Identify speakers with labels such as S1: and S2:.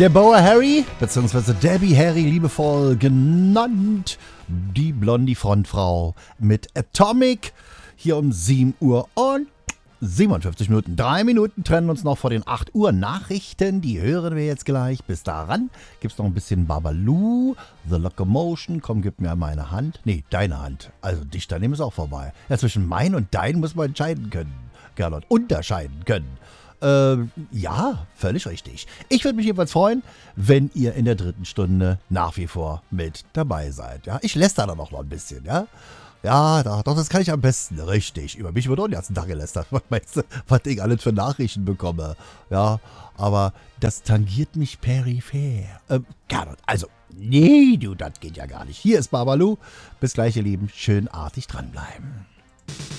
S1: Deborah Harry, beziehungsweise Debbie Harry, liebevoll genannt, die blondie Frontfrau mit Atomic, hier um 7 Uhr und 57 Minuten. 3 Minuten trennen uns noch vor den 8 Uhr Nachrichten, die hören wir jetzt gleich. Bis daran gibt's noch ein bisschen Babalu, The Locomotion, komm, gib mir meine Hand. Nee, deine Hand, also dich daneben ist auch vorbei. Ja, zwischen mein und dein muss man entscheiden können, Gernot, unterscheiden können. Ja, völlig richtig. Ich würde mich jedenfalls freuen, wenn ihr in der dritten Stunde nach wie vor mit dabei seid. Ja, ich lästere da noch ein bisschen, ja. Ja, doch, das kann ich am besten. Richtig. Über mich wird auch den ganzen Tag gelästert. Was meinst du, was ich alles für Nachrichten bekomme? Ja, aber das tangiert mich peripher. Gernot, also, nee, du, das geht ja gar nicht. Hier ist Babalu. Bis gleich, ihr Lieben. Schön artig dranbleiben.